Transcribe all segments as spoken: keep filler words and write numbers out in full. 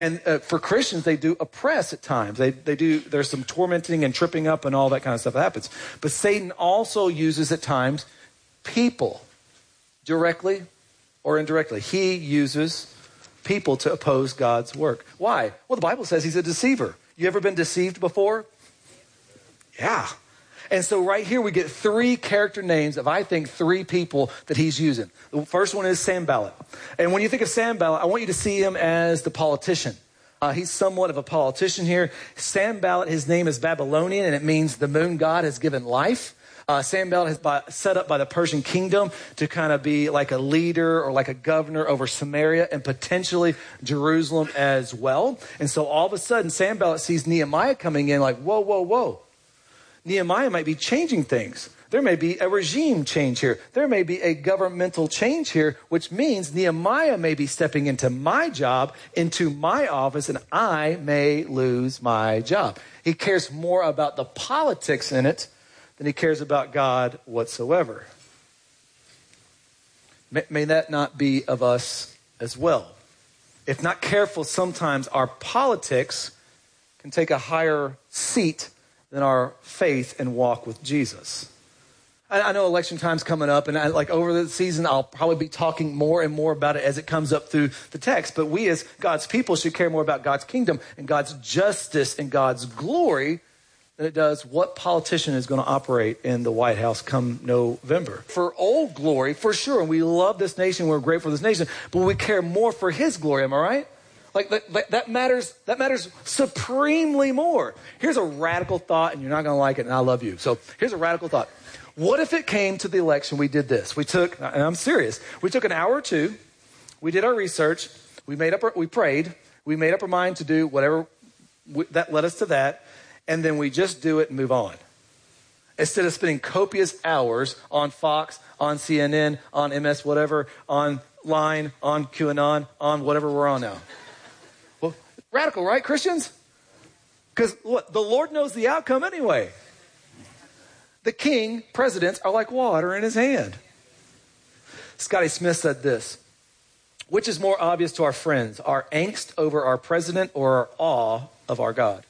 And uh, for Christians, they do oppress at times. They they do. There's some tormenting and tripping up and all that kind of stuff that happens. But Satan also uses at times people, directly or indirectly. He uses people to oppose God's work. Why? Well, the Bible says he's a deceiver. You ever been deceived before? Yeah. And so right here we get three character names of, I think, three people that he's using. The first one is Sanballat. And when you think of Sanballat, I want you to see him as the politician. Uh, he's somewhat of a politician here. Sanballat, his name is Babylonian, and it means the moon god has given life. Uh, Sanballat is by, set up by the Persian kingdom to kind of be like a leader or like a governor over Samaria and potentially Jerusalem as well. And so all of a sudden, Sanballat sees Nehemiah coming in like, whoa, whoa, whoa. Nehemiah might be changing things. There may be a regime change here. There may be a governmental change here, which means Nehemiah may be stepping into my job, into my office, and I may lose my job. He cares more about the politics in it than he cares about God whatsoever. May, may that not be of us as well. If not careful, sometimes our politics can take a higher seat than our faith and walk with Jesus. I, I know election time's coming up, and I, like over the season, I'll probably be talking more and more about it as it comes up through the text. But we as God's people should care more about God's kingdom and God's justice and God's glory than it does what politician is going to operate in the White House come November. For old glory, for sure, and we love this nation, we're grateful for this nation, but we care more for his glory, am I right? Like that, that matters, that matters supremely more. Here's a radical thought, and you're not going to like it, and I love you. So here's a radical thought. What if it came to the election, we did this? We took, and I'm serious, we took an hour or two, we did our research, we made up, our, we prayed, we made up our mind to do whatever we, that led us to that, and then we just do it and move on. Instead of spending copious hours on Fox, on C N N, on M S whatever, on Line, on QAnon, on whatever we're on now. Well, radical, right, Christians? Because what? The Lord knows the outcome anyway. The king, presidents are like water in his hand. Scotty Smith said this: which is more obvious to our friends, our angst over our president or our awe of our God?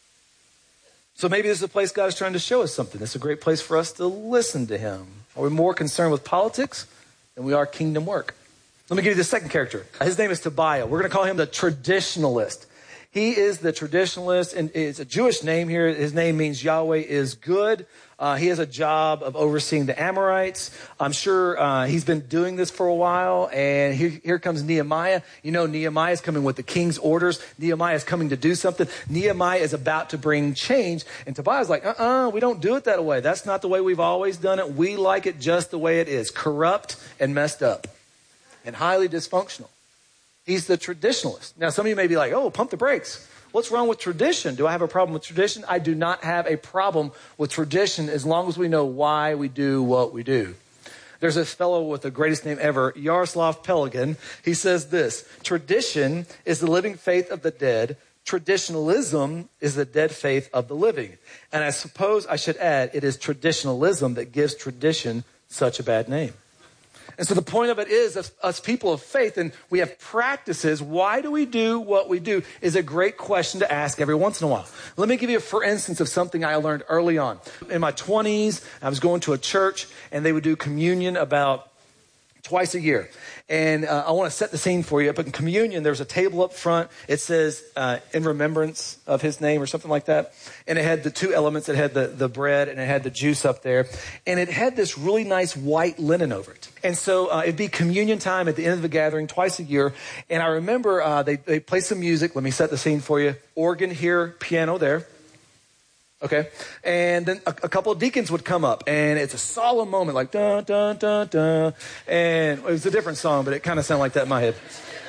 So maybe this is a place God is trying to show us something. It's a great place for us to listen to him. Are we more concerned with politics than we are kingdom work? Let me give you the second character. His name is Tobiah. We're going to call him the traditionalist. He is the traditionalist, and it's a Jewish name here. His name means Yahweh is good. Uh, he has a job of overseeing the Amorites. I'm sure uh, he's been doing this for a while, and here, here comes Nehemiah. You know, Nehemiah is coming with the king's orders. Nehemiah is coming to do something. Nehemiah is about to bring change, and Tobiah's like, uh-uh, we don't do it that way. That's not the way we've always done it. We like it just the way it is, corrupt and messed up and highly dysfunctional. He's the traditionalist. Now, some of you may be like, oh, pump the brakes. What's wrong with tradition? Do I have a problem with tradition? I do not have a problem with tradition as long as we know why we do what we do. There's this fellow with the greatest name ever, Yaroslav Pelikan. He says this: tradition is the living faith of the dead. Traditionalism is the dead faith of the living. And I suppose I should add, it is traditionalism that gives tradition such a bad name. And so the point of it is, us, us people of faith, and we have practices, why do we do what we do, is a great question to ask every once in a while. Let me give you, for instance, of something I learned early on. In my twenties, I was going to a church, and they would do communion about twice a year. And uh, I want to set the scene for you. But in communion, there's a table up front. It says, uh, in remembrance of his name or something like that. And it had the two elements. It had the, the bread and it had the juice up there. And it had this really nice white linen over it. And so uh, it'd be communion time at the end of the gathering twice a year. And I remember uh, they, they play some music. Let me set the scene for you. Organ here, piano there. Okay. And then a, a couple of deacons would come up, and it's a solemn moment, like dun, dun, dun, dun. And it was a different song, but it kind of sounded like that in my head.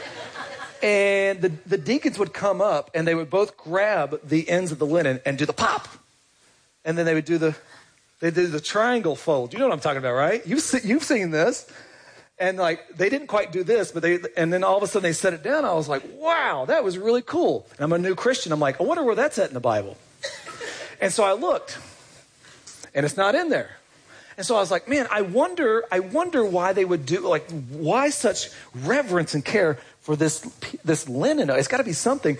And the, the deacons would come up, and they would both grab the ends of the linen and do the pop. And then they would do the, they do the triangle fold. You know what I'm talking about, right? You've, se- you've seen this. And like, they didn't quite do this, but they, and then all of a sudden they set it down. I was like, wow, that was really cool. And I'm a new Christian. I'm like, I wonder where that's at in the Bible. And so I looked, and it's not in there. And so I was like, man, I wonder, I wonder why they would do, like, why such reverence and care for for this, this linen. It's got to be something